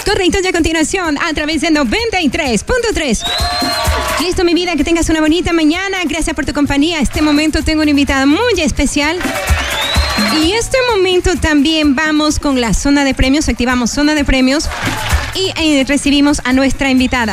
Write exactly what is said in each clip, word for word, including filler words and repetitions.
Correcto, y a continuación, a través de noventa y tres punto tres. Listo, mi vida, que tengas una bonita mañana. Gracias por tu compañía. Este momento tengo una invitada muy especial. Y este momento también vamos con la zona de premios. Activamos zona de premios y eh, recibimos a nuestra invitada.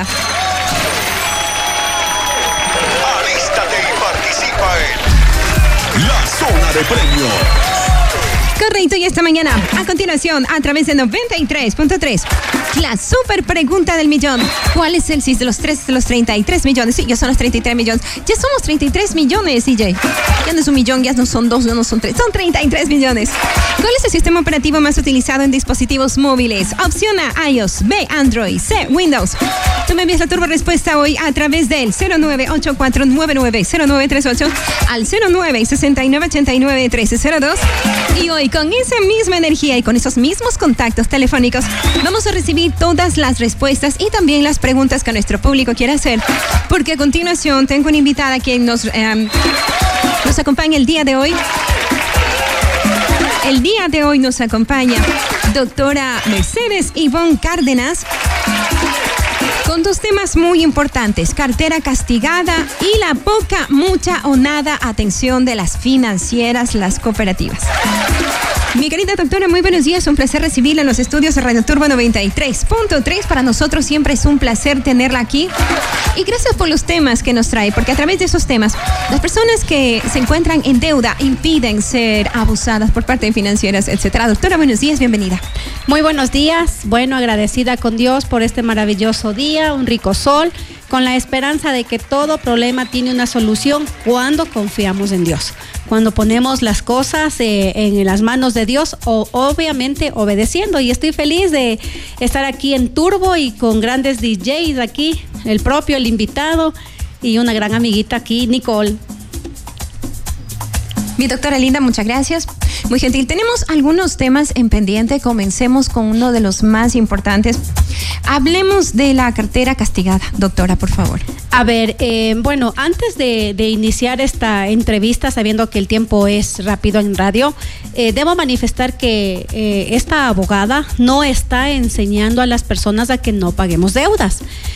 Alístate y participa en la zona de premios. Correcto, y esta mañana, a continuación, a través de noventa y tres punto tres, la super pregunta del millón. ¿Cuál es el C I S de los, tres, de los treinta y tres millones? Sí, ya son los treinta y tres millones. Ya somos treinta y tres millones, D J. Ya no es un millón, ya no son dos, ya no son tres, son treinta y tres millones. ¿Cuál es el sistema operativo más utilizado en dispositivos móviles? Opción A, iOS, B, Android, C, Windows. Tú me envías la turbo respuesta hoy a través del cero nueve ocho cuatro nueve nueve cero nueve tres ocho al cero nueve seis nueve ocho nueve uno tres cero dos. Y hoy, con esa misma energía y con esos mismos contactos telefónicos, vamos a recibir todas las respuestas y también las preguntas que nuestro público quiere hacer, porque a continuación tengo una invitada que nos, eh, nos acompaña el día de hoy. El día de hoy nos acompaña doctora Mercedes Ivonne Cárdenas, con dos temas muy importantes: cartera castigada y la poca, mucha o nada atención de las financieras, las cooperativas. Mi querida doctora, muy buenos días. Un placer recibirla en los estudios de Radio Turbo noventa y tres punto tres. Para nosotros siempre es un placer tenerla aquí. Y gracias por los temas que nos trae, porque a través de esos temas, las personas que se encuentran en deuda impiden ser abusadas por parte de financieras, etcétera. Doctora, buenos días, bienvenida. Muy buenos días. Bueno, agradecida con Dios por este maravilloso día, un rico sol, con la esperanza de que todo problema tiene una solución cuando confiamos en Dios. Cuando ponemos las cosas eh, en las manos de Dios, o obviamente obedeciendo. Y estoy feliz de estar aquí en Turbo y con grandes D Js aquí, el propio, el invitado y una gran amiguita aquí, Nicole. Mi doctora linda, muchas gracias. Muy gentil. Tenemos algunos temas en pendiente. Comencemos con uno de los más importantes. Hablemos de la cartera castigada, doctora, por favor. A ver, eh, bueno, antes de, de iniciar esta entrevista, sabiendo que el tiempo es rápido en radio, eh, debo manifestar que eh, esta abogada no está enseñando a las personas a que no paguemos deudas.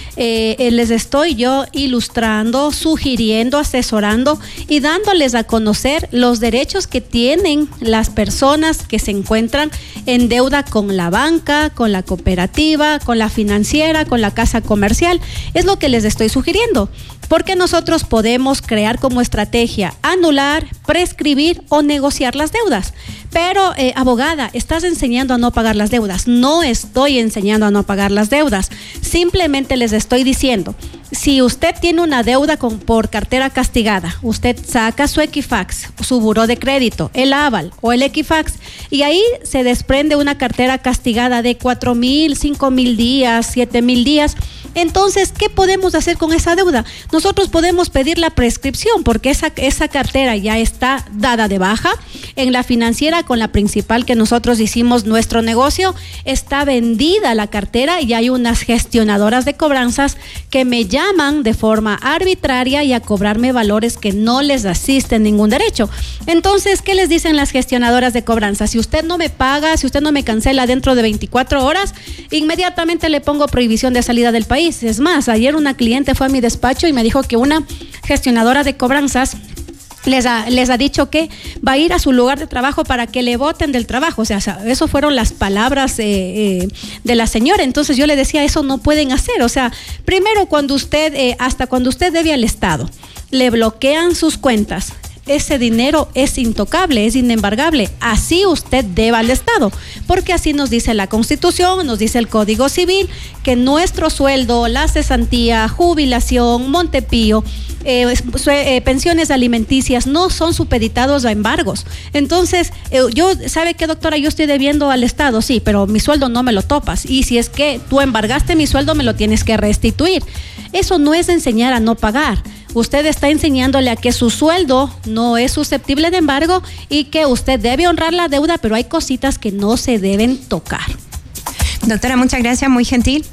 Eh, les estoy yo ilustrando, sugiriendo, asesorando y dándoles a conocer los derechos que tienen las personas que se encuentran en deuda con la banca, con la cooperativa, con la financiera, con la casa comercial. Es lo que les estoy sugiriendo, porque nosotros podemos crear como estrategia anular, prescribir o negociar las deudas. Pero, eh, abogada, estás enseñando a no pagar las deudas. No estoy enseñando a no pagar las deudas. Simplemente les estoy diciendo, si usted tiene una deuda con, por cartera castigada, usted saca su Equifax, su buró de crédito, el aval o el Equifax, y ahí se desprende una cartera castigada de cuatro mil, cinco mil días, siete mil días. Entonces, ¿qué podemos hacer con esa deuda? Nosotros podemos pedir la prescripción, porque esa, esa cartera ya está dada de baja. En la financiera con la principal que nosotros hicimos nuestro negocio, está vendida la cartera y hay unas gestionadoras de cobranzas que me llaman de forma arbitraria y a cobrarme valores que no les asisten ningún derecho. Entonces, ¿qué les dicen las gestionadoras de cobranza? Si usted no me paga, si usted no me cancela dentro de veinticuatro horas, inmediatamente le pongo prohibición de salida del país. Es más, ayer una cliente fue a mi despacho y me dijo que una gestionadora de cobranzas Les ha, les ha dicho que va a ir a su lugar de trabajo para que le boten del trabajo. O sea, eso fueron las palabras eh, eh, de la señora. Entonces yo le decía, eso no pueden hacer. O sea, primero cuando usted, eh, hasta cuando usted debe al Estado, le bloquean sus cuentas. Ese dinero es intocable, es inembargable. Así usted deba al Estado, porque así nos dice la Constitución, nos dice el Código Civil, que nuestro sueldo, la cesantía, jubilación, Montepío, eh, eh, pensiones alimenticias no son supeditados a embargos. Entonces, eh, yo, ¿sabe qué, doctora? Yo estoy debiendo al Estado, sí, pero mi sueldo no me lo topas. Y si es que tú embargaste mi sueldo, me lo tienes que restituir. Eso no es enseñar a no pagar. Usted está enseñándole a que su sueldo no es susceptible de embargo y que usted debe honrar la deuda, pero hay cositas que no se deben tocar. Doctora, muchas gracias, muy gentil.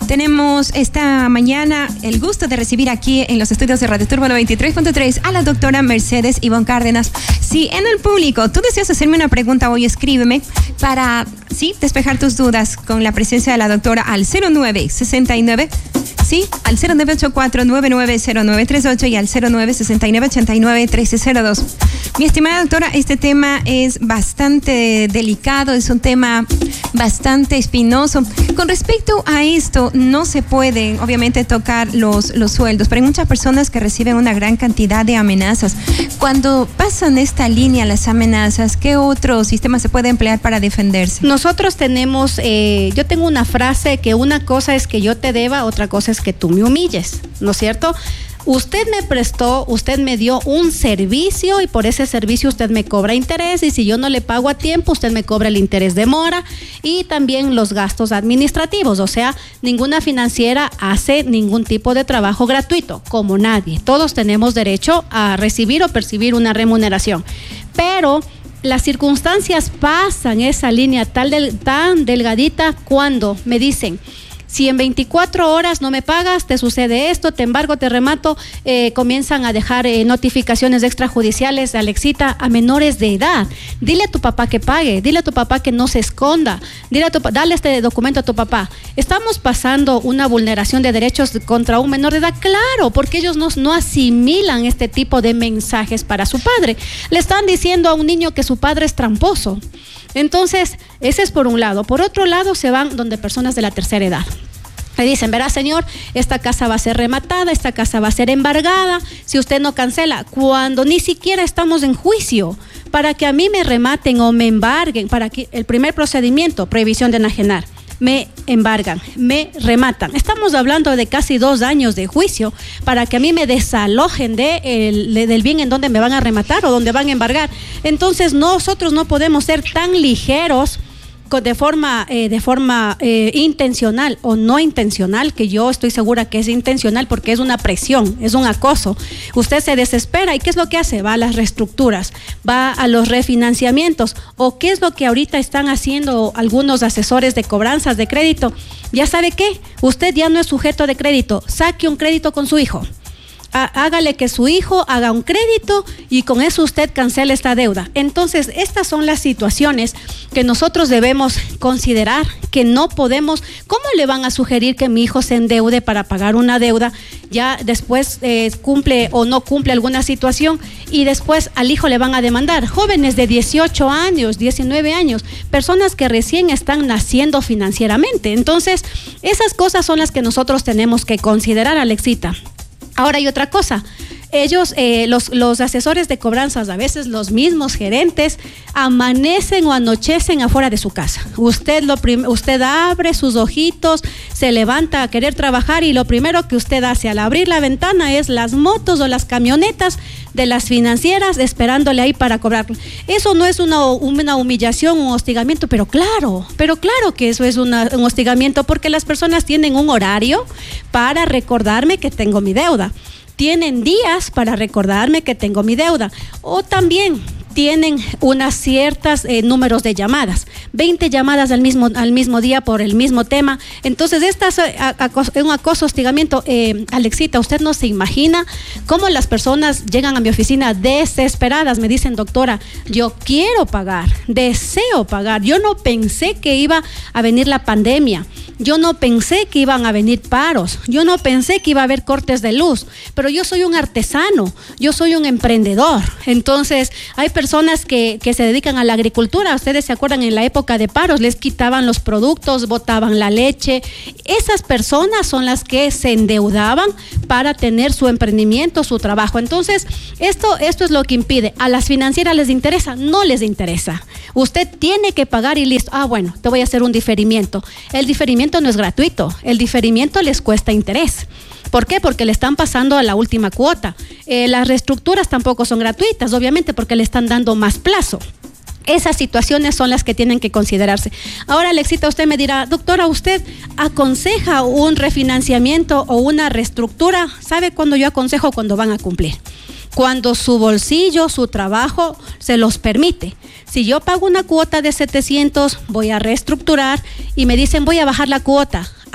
Tenemos esta mañana el gusto de recibir aquí en los estudios de Radio Turbo noventa y tres punto tres a la doctora Mercedes Ivonne Cárdenas. Si en el público tú deseas hacerme una pregunta hoy, escríbeme para, sí, despejar tus dudas con la presencia de la doctora al cero nueve sesenta y nueve, sí, al cero nueve ocho cuatro nueve nueve cero nueve tres ocho y al cero nueve sesenta y nueve ochenta y nueve trece cero dos. Mi estimada doctora, este tema es bastante delicado, es un tema bastante espinoso. Con respecto a esto, no se pueden, obviamente, tocar los, los sueldos, pero hay muchas personas que reciben una gran cantidad de amenazas. Cuando pasan esta línea, las amenazas, ¿qué otro sistema se puede emplear para defenderse? Nosotros tenemos, eh, yo tengo una frase que una cosa es que yo te deba, otra cosa es que tú me humilles, ¿no es cierto? Usted me prestó, usted me dio un servicio y por ese servicio usted me cobra interés, y si yo no le pago a tiempo, usted me cobra el interés de mora y también los gastos administrativos. O sea, ninguna financiera hace ningún tipo de trabajo gratuito, como nadie. Todos tenemos derecho a recibir o percibir una remuneración, pero las circunstancias pasan esa línea tan, del, tan delgadita cuando me dicen: si en veinticuatro horas no me pagas, te sucede esto, te embargo, te remato. Eh, comienzan a dejar eh, notificaciones extrajudiciales, Alexita, a menores de edad. Dile a tu papá que pague, dile a tu papá que no se esconda, dile a tu, dale este documento a tu papá. ¿Estamos pasando una vulneración de derechos contra un menor de edad? Claro, porque ellos no, no asimilan este tipo de mensajes para su padre. Le están diciendo a un niño que su padre es tramposo. Entonces, ese es por un lado. Por otro lado, se van donde personas de la tercera edad. Le dicen: verá, señor, esta casa va a ser rematada, esta casa va a ser embargada, si usted no cancela, cuando ni siquiera estamos en juicio, para que a mí me rematen o me embarguen, para que el primer procedimiento, prohibición de enajenar, me embargan, me rematan. Estamos hablando de casi dos años de juicio para que a mí me desalojen de el, de, del bien en donde me van a rematar o donde van a embargar. Entonces, nosotros no podemos ser tan ligeros de forma, eh, de forma eh, intencional o no intencional, que yo estoy segura que es intencional porque es una presión, es un acoso. Usted se desespera y ¿qué es lo que hace? Va a las reestructuras, va a los refinanciamientos, o ¿qué es lo que ahorita están haciendo algunos asesores de cobranzas de crédito? ¿Ya sabe qué? Usted ya no es sujeto de crédito, saque un crédito con su hijo. Hágale que su hijo haga un crédito y con eso usted cancela esta deuda. Entonces, estas son las situaciones que nosotros debemos considerar, que no podemos. ¿Cómo le van a sugerir que mi hijo se endeude para pagar una deuda? Ya después eh, cumple o no cumple alguna situación y después al hijo le van a demandar. Jóvenes de dieciocho años, diecinueve años, personas que recién están naciendo financieramente. Entonces, esas cosas son las que nosotros tenemos que considerar, Alexita. Ahora hay otra cosa. Ellos, eh, los, los asesores de cobranzas, a veces los mismos gerentes, amanecen o anochecen afuera de su casa. Usted, lo prim- usted abre sus ojitos, se levanta a querer trabajar y lo primero que usted hace al abrir la ventana es las motos o las camionetas de las financieras esperándole ahí para cobrar. Eso no es una, una humillación, un hostigamiento, pero claro, pero claro que eso es una, un hostigamiento, porque las personas tienen un horario para recordarme que tengo mi deuda. Tienen días para recordarme que tengo mi deuda, o también tienen unas ciertas eh, números de llamadas, veinte llamadas al mismo, al mismo día por el mismo tema. Entonces, esta es un acoso, hostigamiento. Eh, Alexita, usted no se imagina cómo las personas llegan a mi oficina desesperadas, me dicen: doctora, yo quiero pagar, deseo pagar, yo no pensé que iba a venir la pandemia, yo no pensé que iban a venir paros, yo no pensé que iba a haber cortes de luz, pero yo soy un artesano, yo soy un emprendedor. Entonces, hay personas personas que, que se dedican a la agricultura. Ustedes se acuerdan, en la época de paros les quitaban los productos, botaban la leche. Esas personas son las que se endeudaban para tener su emprendimiento, su trabajo. Entonces, esto, esto es lo que impide. ¿A las financieras les interesa? No les interesa. Usted tiene que pagar y listo. Ah, bueno, te voy a hacer un diferimiento. El diferimiento no es gratuito. El diferimiento les cuesta interés. ¿Por qué? Porque le están pasando a la última cuota. Eh, las reestructuras tampoco son gratuitas, obviamente, porque le están dando más plazo. Esas situaciones son las que tienen que considerarse. Ahora, Alexita, usted me dirá: doctora, ¿usted aconseja un refinanciamiento o una reestructura? ¿Sabe cuándo yo aconsejo? Cuando van a cumplir. Cuando su bolsillo, su trabajo se los permite. Si yo pago una cuota de setecientos, voy a reestructurar y me dicen: voy a bajar la cuota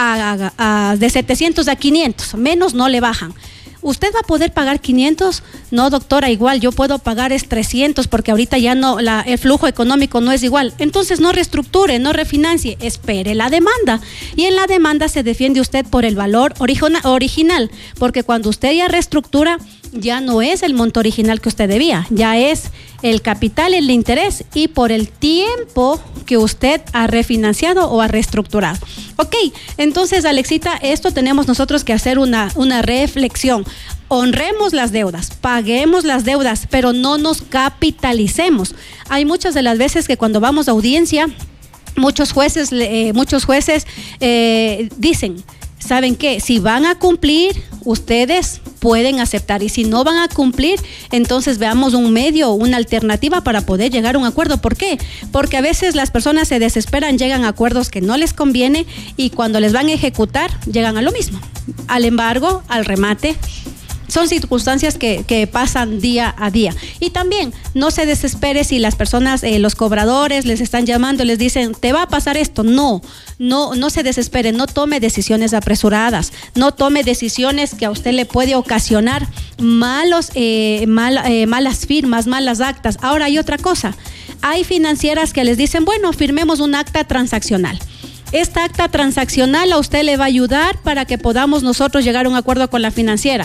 a, a, a, de setecientos a quinientos, menos no le bajan. ¿Usted va a poder pagar quinientos? No, doctora, igual yo puedo pagar es trescientos porque ahorita ya no, la, el flujo económico no es igual. Entonces no reestructure, no refinancie, espere la demanda. Y en la demanda se defiende usted por el valor origina, original, porque cuando usted ya reestructura, ya no es el monto original que usted debía, ya es el capital, el interés y por el tiempo que usted ha refinanciado o ha reestructurado. Ok, entonces Alexita, esto tenemos nosotros que hacer una, una reflexión. Honremos las deudas, paguemos las deudas, pero no nos capitalicemos. Hay muchas de las veces que cuando vamos a audiencia, muchos jueces, eh, muchos jueces eh, dicen, ¿saben qué? Si van a cumplir, ustedes pueden aceptar, y si no van a cumplir, entonces veamos un medio, una alternativa para poder llegar a un acuerdo. ¿Por qué? Porque a veces las personas se desesperan, llegan a acuerdos que no les conviene y cuando les van a ejecutar, llegan a lo mismo, al embargo, al remate. Son circunstancias que, que pasan día a día. Y también no se desespere si las personas, eh, los cobradores les están llamando, les dicen, te va a pasar esto. No, no, no se desespere, no tome decisiones apresuradas, no tome decisiones que a usted le puede ocasionar malos, eh, mal, eh, malas firmas, malas actas. Ahora hay otra cosa, hay financieras que les dicen, bueno, firmemos un acta transaccional. Esta acta transaccional a usted le va a ayudar para que podamos nosotros llegar a un acuerdo con la financiera.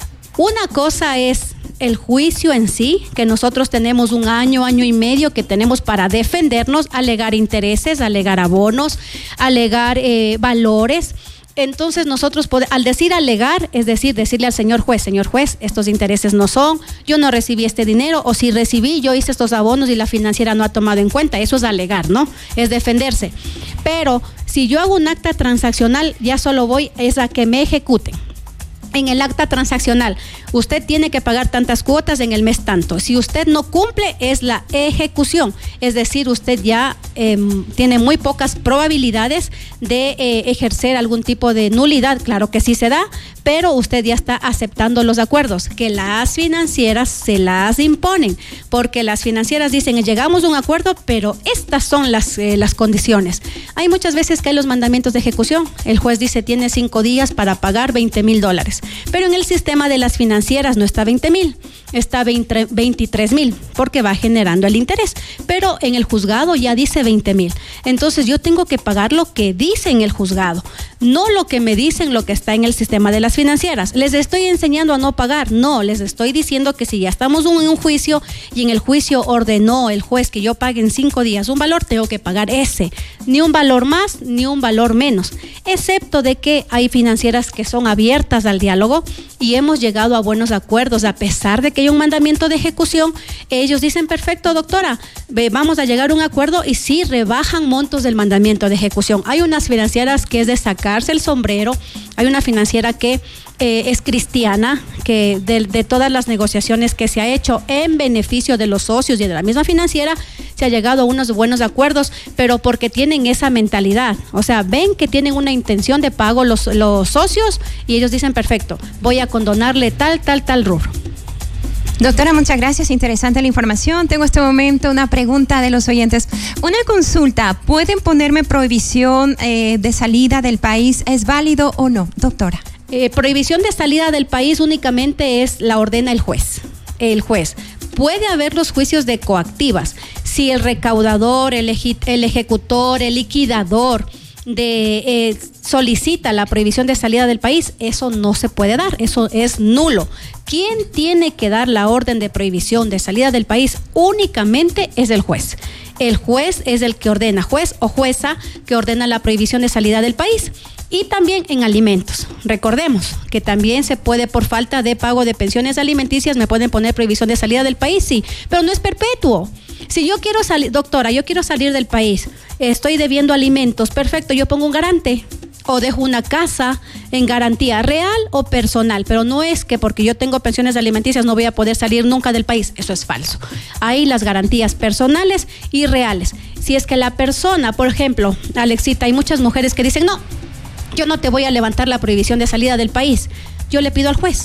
Una cosa es el juicio en sí, que nosotros tenemos un año, año y medio que tenemos para defendernos, alegar intereses, alegar abonos, alegar eh, valores. Entonces nosotros, pod- al decir alegar, es decir, decirle al señor juez, señor juez, estos intereses no son, yo no recibí este dinero, o si recibí, yo hice estos abonos y la financiera no ha tomado en cuenta. Eso es alegar, ¿no? Es defenderse. Pero si yo hago un acta transaccional, ya solo voy es a que me ejecuten. En el acta transaccional, usted tiene que pagar tantas cuotas en el mes tanto. Si usted no cumple, es la ejecución. Es decir, usted ya eh, tiene muy pocas probabilidades de eh, ejercer algún tipo de nulidad. Claro que sí se da, pero usted ya está aceptando los acuerdos, que las financieras se las imponen, porque las financieras dicen, llegamos a un acuerdo, pero estas son las, eh, las condiciones. Hay muchas veces que hay los mandamientos de ejecución. El juez dice, tiene cinco días para pagar veinte mil dólares. Pero en el sistema de las financieras no está veinte mil, está veintitrés mil, porque va generando el interés. Pero en el juzgado ya dice veinte mil. Entonces yo tengo que pagar lo que dice en el juzgado, no lo que me dicen lo que está en el sistema de las financieras. Les estoy enseñando a no pagar, no, les estoy diciendo que si ya estamos en un juicio y en el juicio ordenó el juez que yo pague en cinco días un valor, tengo que pagar ese, ni un valor más ni un valor menos, excepto de que hay financieras que son abiertas al diálogo y hemos llegado a buenos acuerdos a pesar de que hay un mandamiento de ejecución. Ellos dicen, perfecto, doctora, vamos a llegar a un acuerdo, y sí rebajan montos del mandamiento de ejecución. Hay unas financieras que es de sacarse el sombrero, hay una financiera que eh, es cristiana, que de, de todas las negociaciones que se ha hecho en beneficio de los socios y de la misma financiera, se ha llegado a unos buenos acuerdos, pero porque tienen esa mentalidad. O sea, ven que tienen una intención de pago los, los socios y ellos dicen, perfecto, voy a condonarle tal, tal, tal rubro. Doctora, muchas gracias, interesante la información. Tengo en este momento una pregunta de los oyentes. Una consulta, ¿pueden ponerme prohibición eh, de salida del país? ¿Es válido o no, doctora? Eh, prohibición de salida del país únicamente es la ordena el juez. El juez. Puede haber los juicios de coactivas. Si el recaudador, el, eje, el ejecutor, el liquidador de eh, solicita la prohibición de salida del país, eso no se puede dar, eso es nulo. ¿Quién tiene que dar la orden de prohibición de salida del país? Únicamente es el juez. El juez es el que ordena, juez o jueza que ordena la prohibición de salida del país. Y también en alimentos. Recordemos que también se puede, por falta de pago de pensiones alimenticias, me pueden poner prohibición de salida del país, sí, pero no es perpetuo. Si yo quiero salir, doctora, yo quiero salir del país, estoy debiendo alimentos, perfecto, yo pongo un garante o dejo una casa en garantía real o personal, pero no es que porque yo tengo pensiones alimenticias no voy a poder salir nunca del país. Eso es falso. Hay las garantías personales y reales. Si es que la persona, por ejemplo, Alexita, hay muchas mujeres que dicen, no, yo no te voy a levantar la prohibición de salida del país. Yo le pido al juez,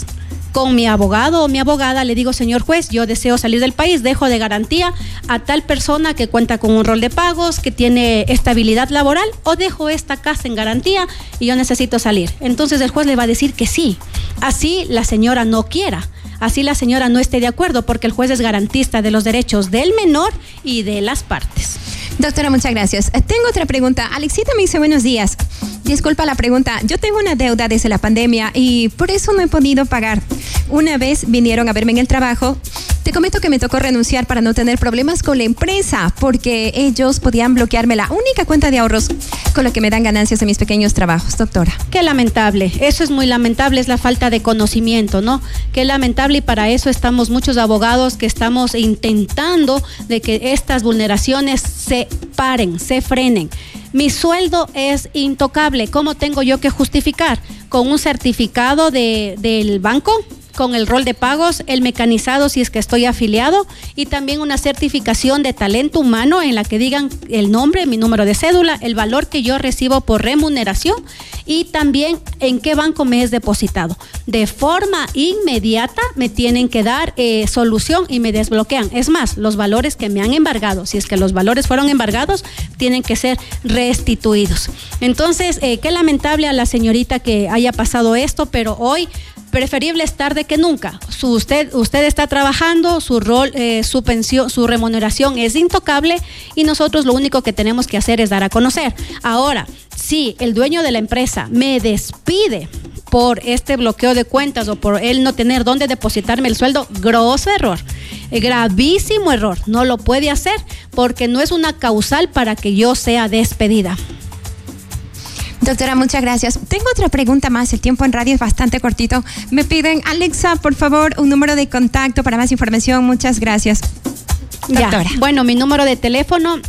con mi abogado o mi abogada, le digo, señor juez, yo deseo salir del país, dejo de garantía a tal persona que cuenta con un rol de pagos, que tiene estabilidad laboral, o dejo esta casa en garantía y yo necesito salir. Entonces el juez le va a decir que sí, así la señora no quiera, así la señora no esté de acuerdo, porque el juez es garantista de los derechos del menor y de las partes. Doctora, muchas gracias. Tengo otra pregunta. Alexita me dice, buenos días. Disculpa la pregunta. Yo tengo una deuda desde la pandemia y por eso no he podido pagar. Una vez vinieron a verme en el trabajo. Te comento que me tocó renunciar para no tener problemas con la empresa porque ellos podían bloquearme la única cuenta de ahorros con lo que me dan ganancias en mis pequeños trabajos, doctora. Qué lamentable. Eso es muy lamentable, es la falta de conocimiento, ¿no? Qué lamentable, y para eso estamos muchos abogados que estamos intentando de que estas vulneraciones se paren, se frenen. Mi sueldo es intocable. ¿Cómo tengo yo que justificar? Con un certificado de, del banco, con el rol de pagos, el mecanizado si es que estoy afiliado, y también una certificación de talento humano en la que digan el nombre, mi número de cédula, el valor que yo recibo por remuneración y también en qué banco me es depositado. De forma inmediata me tienen que dar eh, solución y me desbloquean. Es más, los valores que me han embargado, si es que los valores fueron embargados, tienen que ser restituidos. Entonces, eh, qué lamentable a la señorita que haya pasado esto, pero hoy preferible es tarde que nunca. Su, usted, usted está trabajando, su rol, eh, su pensión, su remuneración es intocable y nosotros lo único que tenemos que hacer es dar a conocer. Ahora, si el dueño de la empresa me despide por este bloqueo de cuentas o por él no tener dónde depositarme el sueldo, grosso error, gravísimo error. No lo puede hacer porque no es una causal para que yo sea despedida. Doctora, muchas gracias. Tengo otra pregunta más. El tiempo en radio es bastante cortito. Me piden, Alexa, por favor, un número de contacto para más información. Muchas gracias. Doctora. Ya. Bueno, mi número de teléfono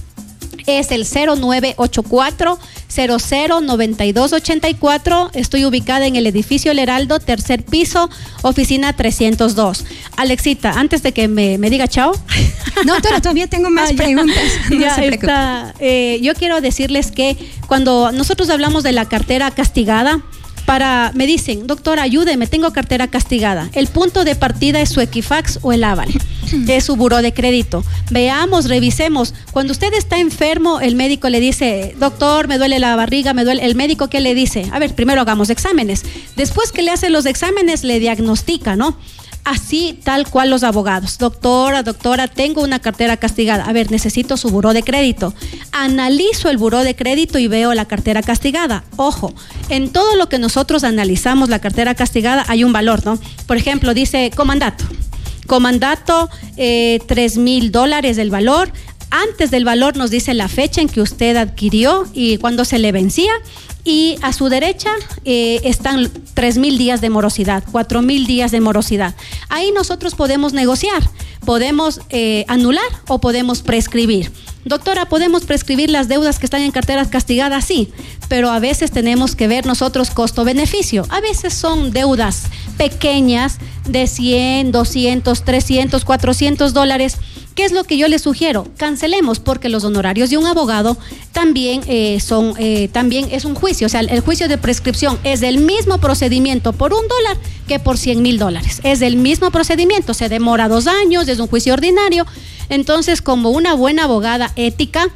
es el cero nueve ocho cuatro, cero cero nueve dos ocho cuatro. Estoy ubicada en el edificio El Heraldo, tercer piso, oficina trescientos dos. Alexita, antes de que me, me diga chao. No, doctora, todavía tengo más ah, preguntas. Ya, no ya se está. Eh, yo quiero decirles que cuando nosotros hablamos de la cartera castigada, para, me dicen, doctora, ayúdeme, tengo cartera castigada. El punto de partida es su Equifax o el Aval, es su buró de crédito. Veamos, revisemos. Cuando usted está enfermo, el médico le dice, doctor, me duele la barriga, me duele. El médico, ¿qué le dice? A ver, primero hagamos exámenes. Después que le hacen los exámenes, le diagnostica, ¿no? Así, tal cual los abogados. Doctora, doctora, tengo una cartera castigada. A ver, necesito su buró de crédito. Analizo el buró de crédito y veo la cartera castigada. Ojo, en todo lo que nosotros analizamos la cartera castigada hay un valor, ¿no? Por ejemplo, dice comandato. Comandato, eh, tres mil dólares el valor. Antes del valor nos dice la fecha en que usted adquirió y cuándo se le vencía. Y a su derecha eh, están tres mil días de morosidad, cuatro mil días de morosidad. Ahí nosotros podemos negociar, podemos eh, anular o podemos prescribir. Doctora, ¿podemos prescribir las deudas que están en carteras castigadas? Sí, pero a veces tenemos que ver nosotros costo-beneficio. A veces son deudas pequeñas de cien, doscientos, trescientos, cuatrocientos dólares. ¿Qué es lo que yo les sugiero? Cancelemos, porque los honorarios de un abogado también eh, son, eh, también es un juicio. O sea, el juicio de prescripción es del mismo procedimiento por un dólar que por cien mil dólares. Es del mismo procedimiento, se demora dos años, es un juicio ordinario. Entonces, como una buena abogada ética,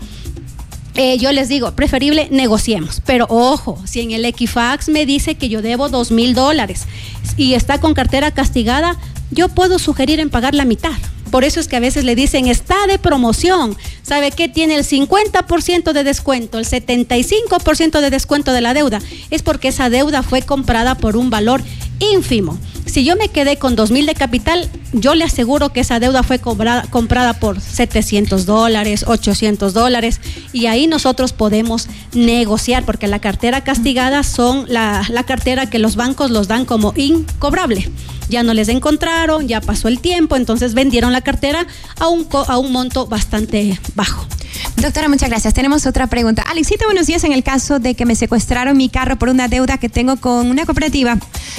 Eh, yo les digo, preferible negociemos, pero ojo, si en el Equifax me dice que yo debo dos mil dólares y está con cartera castigada, yo puedo sugerir en pagar la mitad. Por eso es que a veces le dicen, está de promoción, ¿sabe qué? Tiene el cincuenta por ciento de descuento, el setenta y cinco por ciento de descuento de la deuda. Es porque esa deuda fue comprada por un valor ínfimo. Si yo me quedé con dos mil de capital, yo le aseguro que esa deuda fue comprada, comprada por setecientos dólares, ochocientos dólares, y ahí nosotros podemos negociar, porque la cartera castigada son la, la cartera que los bancos los dan como incobrable. Ya no les encontraron, ya pasó el tiempo, entonces vendieron la cartera a un, a un monto bastante bajo. Doctora, muchas gracias. Tenemos otra pregunta. Alexita, buenos días. En el caso de que me secuestraron mi carro por una deuda que tengo con una cooperativa,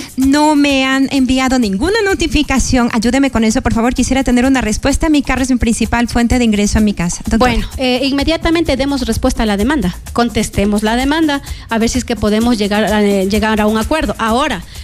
no me han enviado ninguna notificación. Ayúdeme con eso, por favor. Quisiera tener una respuesta. Mi carro es mi principal fuente de ingreso en mi casa. Doctora. Bueno, eh, inmediatamente demos respuesta a la demanda. Contestemos la demanda, a ver si es que podemos llegar a, eh, llegar a un acuerdo. Ahora,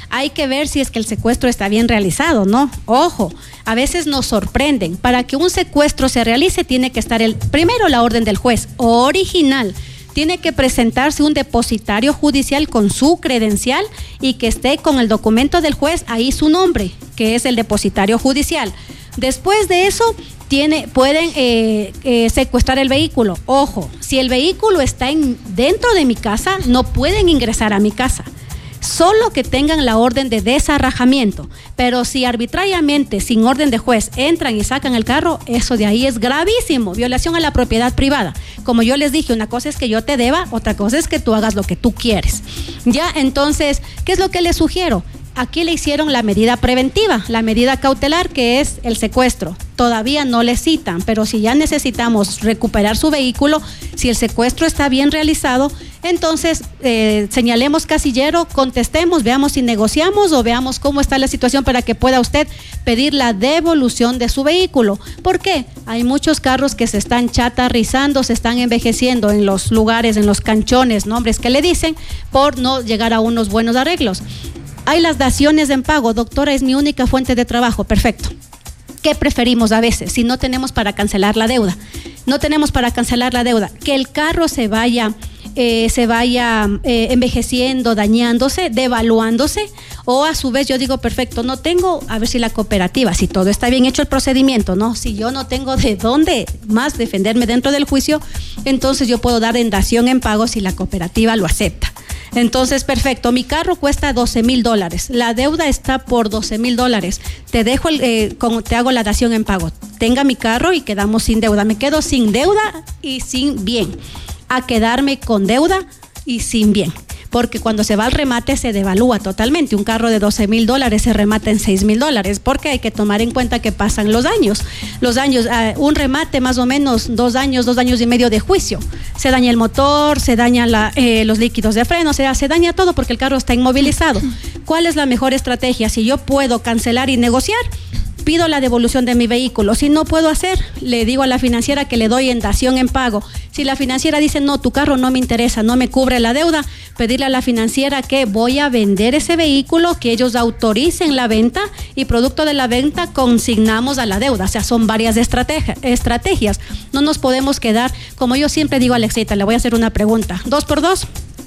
hay que ver si es que el secuestro está bien realizado, ¿no? Ojo, a veces nos sorprenden. Para que un secuestro se realice tiene que estar el primero la orden del juez original. Tiene que presentarse un depositario judicial con su credencial y que esté con el documento del juez, ahí su nombre, que es el depositario judicial. Después de eso, tiene, pueden eh, eh, secuestrar el vehículo. Ojo, si el vehículo está en, dentro de mi casa, no pueden ingresar a mi casa. Solo que tengan la orden de desarrajamiento. Pero si arbitrariamente, sin orden de juez, entran y sacan el carro, eso de ahí es gravísimo, violación a la propiedad privada. Como yo les dije, una cosa es que yo te deba, otra cosa es que tú hagas lo que tú quieres. Ya, entonces, ¿qué es lo que les sugiero? Aquí le hicieron la medida preventiva, la medida cautelar, que es el secuestro. Todavía no le citan, pero si ya necesitamos recuperar su vehículo, si el secuestro está bien realizado, entonces eh, señalemos casillero, contestemos, veamos si negociamos o veamos cómo está la situación para que pueda usted pedir la devolución de su vehículo. ¿Por qué? Hay muchos carros que se están chatarrizando, se están envejeciendo en los lugares, en los canchones, nombres que le dicen, por no llegar a unos buenos arreglos. Hay las daciones en pago. Doctora, es mi única fuente de trabajo. Perfecto. ¿Qué preferimos a veces si no tenemos para cancelar la deuda? No tenemos para cancelar la deuda. Que el carro se vaya, eh, se vaya eh, envejeciendo, dañándose, devaluándose, o a su vez yo digo, perfecto, no tengo, a ver si la cooperativa, si todo está bien hecho el procedimiento, ¿no? Si yo no tengo de dónde más defenderme dentro del juicio, entonces yo puedo dar en dación en pago si la cooperativa lo acepta. Entonces, perfecto, mi carro cuesta doce mil dólares, la deuda está por doce mil dólares, te dejo, el, eh, con, te hago la dación en pago, tenga mi carro y quedamos sin deuda, me quedo sin deuda y sin bien, a quedarme con deuda y sin bien. Porque cuando se va al remate se devalúa totalmente. Un carro de doce mil dólares se remata en seis mil dólares, porque hay que tomar en cuenta que pasan los años. Los años, uh, un remate más o menos dos años, dos años y medio de juicio. Se daña el motor, se dañan la, eh, los líquidos de freno, o sea, se daña todo porque el carro está inmovilizado. ¿Cuál es la mejor estrategia? Si yo puedo cancelar y negociar, pido la devolución de mi vehículo. Si no puedo hacer, le digo a la financiera que le doy en dación en pago. Si la financiera dice, no, tu carro no me interesa, no me cubre la deuda, pedirle a la financiera que voy a vender ese vehículo, que ellos autoricen la venta y producto de la venta consignamos a la deuda. O sea, son varias estrategia, estrategias. No nos podemos quedar, como yo siempre digo a Alexita, le voy a hacer una pregunta. ¿Dos por dos?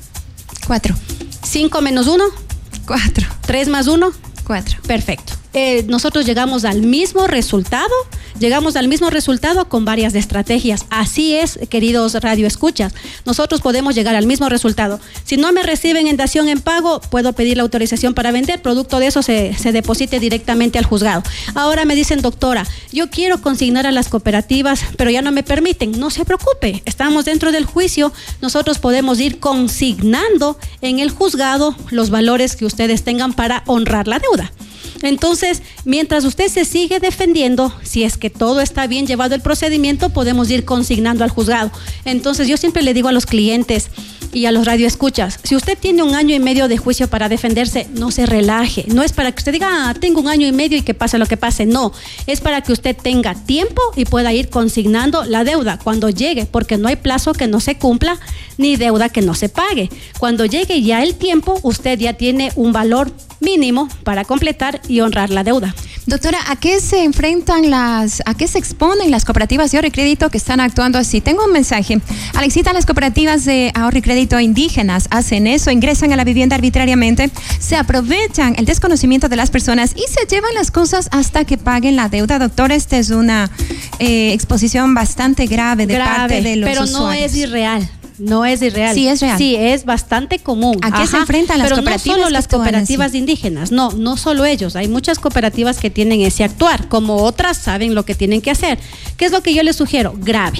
Cuatro. ¿Cinco menos uno? Cuatro. ¿Tres más uno? Cuatro. Perfecto. Eh, nosotros llegamos al mismo resultado, llegamos al mismo resultado con varias estrategias. Así es, queridos radioescuchas, nosotros podemos llegar al mismo resultado. Si no me reciben en dación en pago, puedo pedir la autorización para vender, producto de eso se, se deposite directamente al juzgado. Ahora me dicen, doctora, yo quiero consignar a las cooperativas, pero ya no me permiten. No se preocupe, estamos dentro del juicio, nosotros podemos ir consignando en el juzgado los valores que ustedes tengan para honrar la deuda. Entonces, mientras usted se sigue defendiendo, si es que todo está bien llevado el procedimiento, podemos ir consignando al juzgado. Entonces, yo siempre le digo a los clientes y a los radioescuchas, si usted tiene un año y medio de juicio para defenderse, no se relaje. No es para que usted diga, ah, tengo un año y medio y que pase lo que pase. No, es para que usted tenga tiempo y pueda ir consignando la deuda cuando llegue, porque no hay plazo que no se cumpla ni deuda que no se pague. Cuando llegue ya el tiempo, usted ya tiene un valor mínimo para completar y honrar la deuda. Doctora, ¿a qué se enfrentan las, a qué se exponen las cooperativas de ahorro y crédito que están actuando así? Tengo un mensaje. Alexita, las cooperativas de ahorro y crédito indígenas hacen eso, ingresan a la vivienda arbitrariamente, se aprovechan el desconocimiento de las personas y se llevan las cosas hasta que paguen la deuda. Doctora, esta es una eh, exposición bastante grave de grave, parte de los pero usuarios. No es irreal. No es irreal. Sí, es real. Sí, es bastante común. ¿A qué Ajá, se enfrentan las pero cooperativas? No solo las cooperativas así? indígenas, no, no solo ellos. Hay muchas cooperativas que tienen ese actuar, como otras saben lo que tienen que hacer. ¿Qué es lo que yo les sugiero? Grave.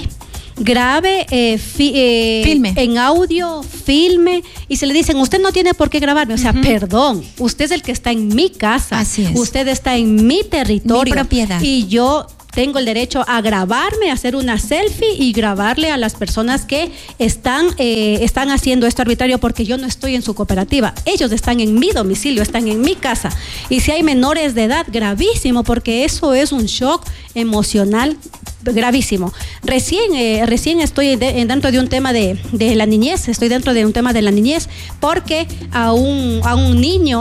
Grave, eh, fi, eh, filme. En audio, filme, y se le dicen, usted no tiene por qué grabarme. O sea, uh-huh. perdón, usted es el que está en mi casa. Así es. Usted está en mi territorio. Mi propiedad. Y yo tengo el derecho a grabarme, a hacer una selfie y grabarle a las personas que están, eh, están haciendo esto arbitrario, porque yo no estoy en su cooperativa. Ellos están en mi domicilio, están en mi casa. Y si hay menores de edad, gravísimo, porque eso es un shock emocional gravísimo. Recién, eh, recién estoy de, dentro de un tema de, de la niñez, estoy dentro de un tema de la niñez, porque a un, a un niño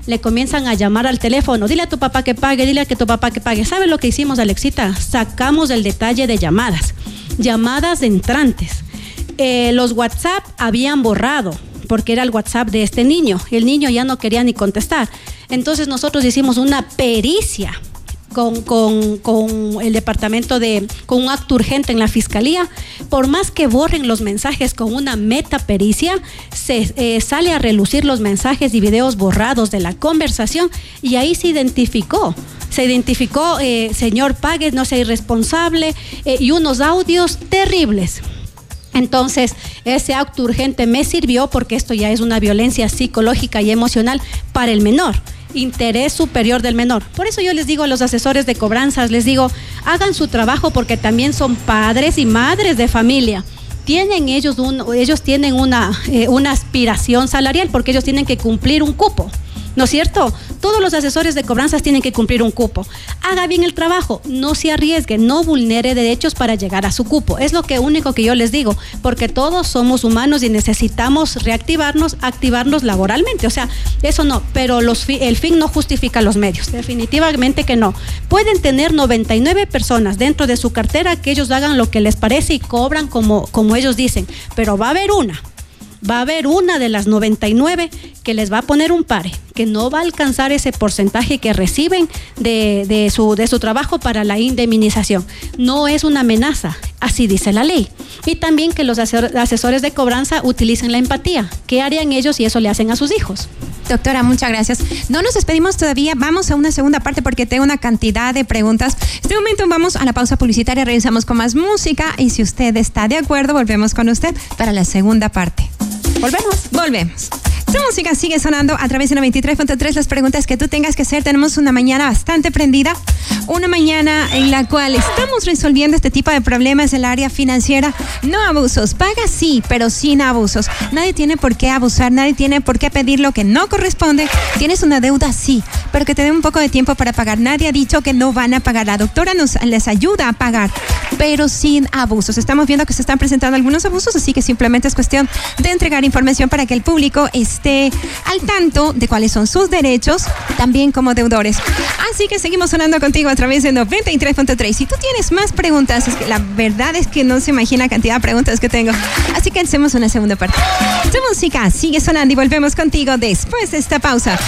le comienzan a llamar al teléfono, dile a tu papá que pague, dile a que tu papá que pague. ¿Sabe lo que hicimos, Alexita? Sacamos el detalle de llamadas, llamadas entrantes. Eh, los WhatsApp habían borrado, porque era el WhatsApp de este niño. El niño ya no quería ni contestar. Entonces nosotros hicimos una pericia con, con, con el departamento de, con un acto urgente en la fiscalía. Por más que borren los mensajes con una metapericia, se eh, sale a relucir los mensajes y videos borrados de la conversación, y ahí se identificó. Se identificó, eh, señor, pague, no sea irresponsable, eh, y unos audios terribles. Entonces, ese acto urgente me sirvió porque esto ya es una violencia psicológica y emocional para el menor, interés superior del menor. Por eso yo les digo a los asesores de cobranzas, les digo, hagan su trabajo porque también son padres y madres de familia. Tienen ellos, un, ellos tienen una, eh, una aspiración salarial porque ellos tienen que cumplir un cupo. ¿No es cierto? Todos los asesores de cobranzas tienen que cumplir un cupo. Haga bien el trabajo, no se arriesgue, no vulnere derechos para llegar a su cupo. Es lo que único que yo les digo, porque todos somos humanos y necesitamos reactivarnos, activarnos laboralmente. O sea, eso no, pero los, el fin no justifica los medios, definitivamente que no. Pueden tener noventa y nueve personas dentro de su cartera que ellos hagan lo que les parece y cobran como, como ellos dicen, pero va a haber una. Va a haber una de las noventa y nueve que les va a poner un pare, que no va a alcanzar ese porcentaje que reciben de, de, su, de su trabajo para la indemnización. No es una amenaza, así dice la ley. Y también que los asesores de cobranza utilicen la empatía. ¿Qué harían ellos si eso le hacen a sus hijos? Doctora, muchas gracias. No nos despedimos todavía, vamos a una segunda parte porque tengo una cantidad de preguntas. En este momento vamos a la pausa publicitaria, regresamos con más música y si usted está de acuerdo, volvemos con usted para la segunda parte. Volvemos. Volvemos. Esta música sigue sonando a través de noventa y tres punto tres. Las preguntas que tú tengas que hacer. Tenemos una mañana bastante prendida. Una mañana en la cual estamos resolviendo este tipo de problemas en el área financiera. No abusos. Paga sí, pero sin abusos. Nadie tiene por qué abusar. Nadie tiene por qué pedir lo que no corresponde. Tienes una deuda, sí, pero que te dé un poco de tiempo para pagar. Nadie ha dicho que no van a pagar. La doctora nos les ayuda a pagar, pero sin abusos. Estamos viendo que se están presentando algunos abusos, así que simplemente es cuestión de entregar información para que el público esté al tanto de cuáles son sus derechos, también como deudores. Así que seguimos sonando contigo a través de noventa y tres punto tres. Si tú tienes más preguntas, es que la verdad es que no se imagina la cantidad de preguntas que tengo. Así que hacemos una segunda parte. Esta música sigue sonando y volvemos contigo después de esta pausa.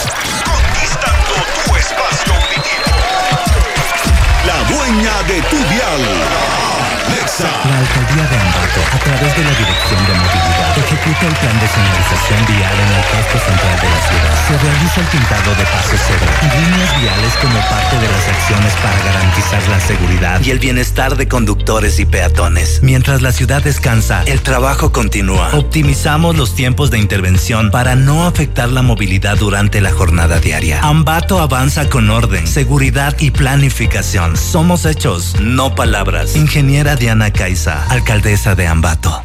Conquistando tu espacio auditivo. La dueña de tu dial. Nexa. La Alcaldía de Ambato, a través de la Dirección de Movilidad, ejecuta el plan de señalización vial en el casco central de la ciudad. Se realiza el pintado de paso cebra y líneas viales como parte de las acciones para garantizar la seguridad y el bienestar de conductores y peatones. Mientras la ciudad descansa, el trabajo continúa. Optimizamos los tiempos de intervención para no afectar la movilidad durante la jornada diaria. Ambato avanza con orden, seguridad y planificación. Somos hechos, no palabras. Ingeniera Diana Caiza, alcaldesa de Ambato.